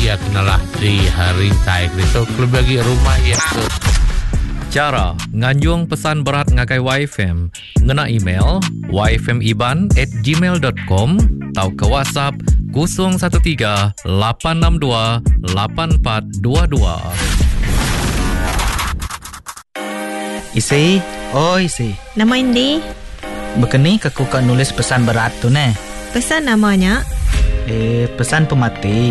ia kenalah di hari tai itu klub bagi rumah ia tu. Cara nganjung pesan berat ngagai YFM ngena email yfmiban@gmail.com atau ke WhatsApp 013-862-8422. Isi, isi. Nama Indi? Begini aku nulis pesan berat tu ne. Pesan namanya? Pesan pemati.